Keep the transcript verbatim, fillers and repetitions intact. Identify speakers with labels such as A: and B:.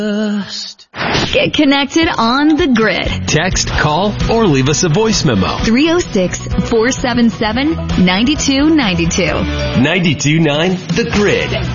A: Get connected on the grid.
B: Text, call, or leave us a voice memo.
A: three oh six, four seven seven, nine two nine two.
B: ninety-two point nine The Grid.